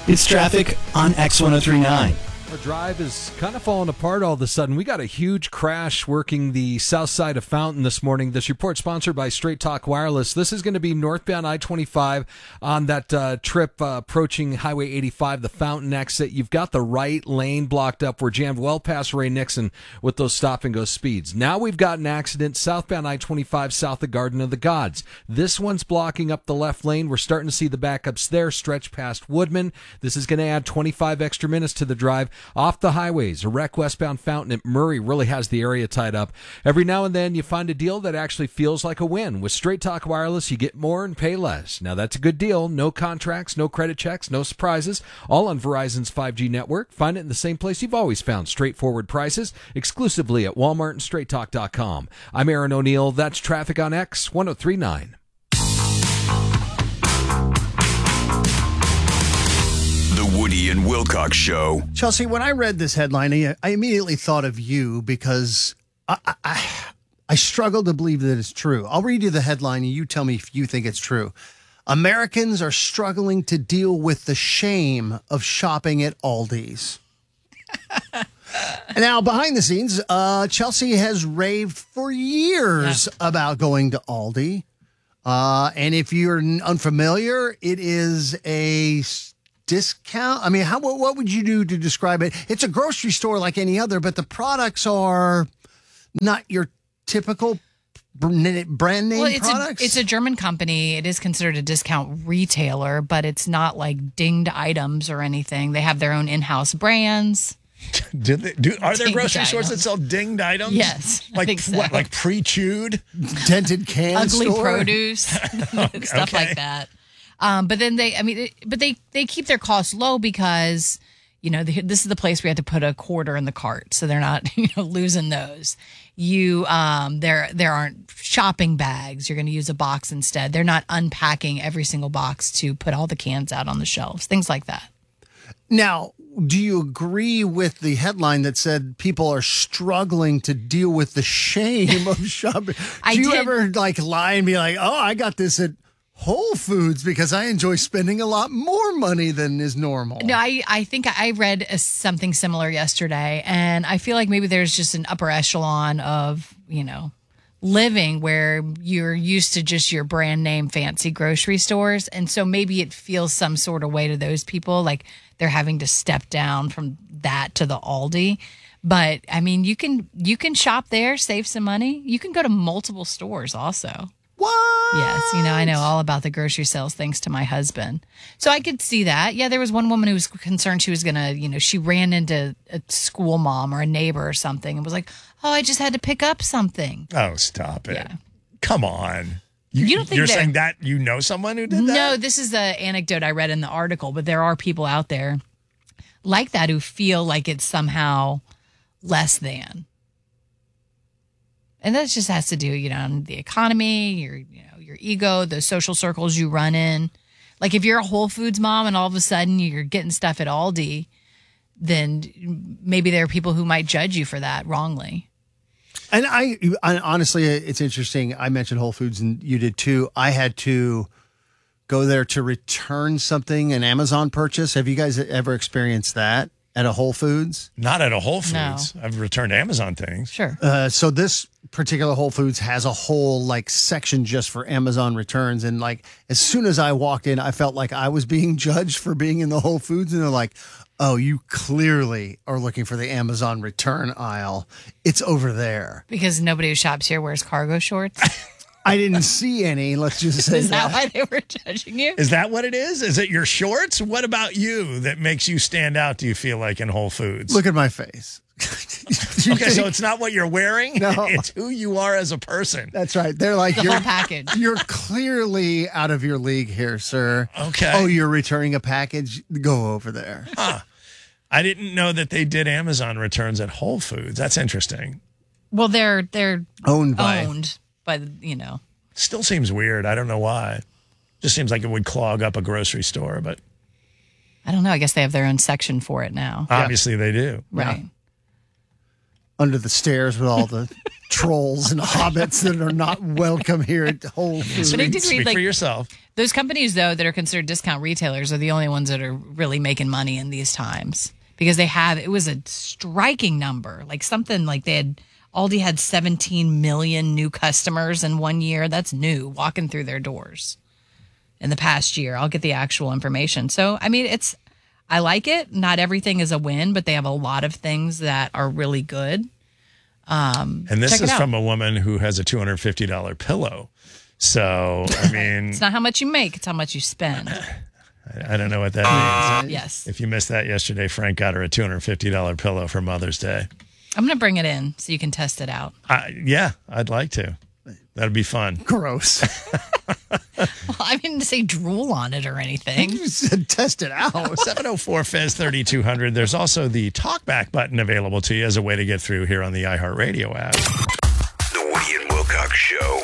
It's traffic on X1039. Our drive is kind of falling apart all of a sudden. We got a huge crash working the south side of Fountain this morning. This report sponsored by Straight Talk Wireless. This is going to be northbound I-25 on that trip approaching Highway 85, the Fountain exit. You've got the right lane blocked up. We're jammed well past Ray Nixon with those stop-and-go speeds. Now we've got an accident southbound I-25 south of Garden of the Gods. This one's blocking up the left lane. We're starting to see the backups there stretch past Woodman. This is going to add 25 extra minutes to the drive. Off the highways, a wreck westbound Fountain at Murray really has the area tied up. Every now and then you find a deal that actually feels like a win. With Straight Talk Wireless, you get more and pay less. Now that's a good deal. No contracts, no credit checks, no surprises. All on Verizon's 5G network. Find it in the same place you've always found straightforward prices, exclusively at Walmart and StraightTalk.com. I'm Aaron O'Neill. That's Traffic on X1039. The Woody and Wilcox Show. Chelsea, when I read this headline, I immediately thought of you because I struggle to believe that it's true. I'll read you the headline and you tell me if you think it's true. Americans are struggling to deal with the shame of shopping at Aldi's. Now, behind the scenes, Chelsea has raved for years about going to Aldi. And if you're unfamiliar, it is a discount. I mean, what would you do to describe it? It's a grocery store like any other, but the products are not your typical brand name products. It's a German company. It is considered a discount retailer, but it's not like dinged items or anything. They have their own in-house brands. Are there grocery stores that sell dinged items? Yes, like I think so. What, like pre-chewed, dented cans, ugly store? Produce, stuff like that. But then they keep their costs low because, this is the place where you have to put a quarter in the cart. So they're not, losing those. There aren't shopping bags. You're going to use a box instead. They're not unpacking every single box to put all the cans out on the shelves, things like that. Now, do you agree with the headline that said people are struggling to deal with the shame of shopping? Do you ever lie and be like, oh, I got this at Whole Foods because I enjoy spending a lot more money than is normal? No, I think I read something similar yesterday, and I feel like maybe there's just an upper echelon of, living where you're used to just your brand name fancy grocery stores. And so maybe it feels some sort of way to those people, like they're having to step down from that to the Aldi. But I mean, you can shop there, save some money. You can go to multiple stores also. What? Yes, I know all about the grocery sales thanks to my husband. So I could see that. Yeah, there was one woman who was concerned she was going to, she ran into a school mom or a neighbor or something and was like, oh, I just had to pick up something. Oh, stop it. Yeah. Come on. You don't think you're saying that someone who did that? No, this is the anecdote I read in the article, but there are people out there like that who feel like it's somehow less than. And that just has to do, the economy, your ego, the social circles you run in. Like if you're a Whole Foods mom and all of a sudden you're getting stuff at Aldi, then maybe there are people who might judge you for that wrongly. And I honestly, it's interesting. I mentioned Whole Foods and you did too. I had to go there to return something, an Amazon purchase. Have you guys ever experienced that at a Whole Foods? Not at a Whole Foods. No. I've returned Amazon things. Sure. So this particular Whole Foods has a whole section just for Amazon returns. And as soon as I walked in, I felt like I was being judged for being in the Whole Foods. And they're like, oh, you clearly are looking for the Amazon return aisle. It's over there. Because nobody who shops here wears cargo shorts. I didn't see any. Let's just say Is that why they were judging you? Is that what it is? Is it your shorts? What about you that makes you stand out, do you feel like, in Whole Foods? Look at my face. Okay, so it's not what you're wearing. No. It's who you are as a person. That's right. They're like, The whole package. You're clearly out of your league here, sir. Okay. Oh, you're returning a package? Go over there. Huh. I didn't know that they did Amazon returns at Whole Foods. That's interesting. Well, they're Owned by, Still seems weird. I don't know why. Just seems like it would clog up a grocery store, but I don't know. I guess they have their own section for it now. obviously they do. Right. under the stairs with all the trolls and hobbits that are not welcome here at Whole Foods. But I did Speak read, for yourself. those companies, though, that are considered discount retailers are the only ones that are really making money in these times because it was a striking number, like something like Aldi had 17 million new customers in 1 year. That's new walking through their doors in the past year. I'll get the actual information. So, I mean, I like it. Not everything is a win, but they have a lot of things that are really good. And this check it is out. from a woman who has a $250 pillow. So, I mean, It's not how much you make, it's how much you spend. I don't know what that means. Yes. If you missed that yesterday, Frank got her a $250 pillow for Mother's Day. I'm going to bring it in so you can test it out. Yeah, I'd like to. That'd be fun. Gross. Well, I didn't say drool on it or anything. You said test it out. 704 Fez 3200. There's also the talkback button available to you as a way to get through here on the iHeartRadio app. The Woody and Wilcox Show.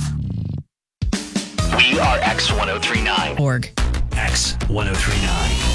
We are X1039. Org. X1039.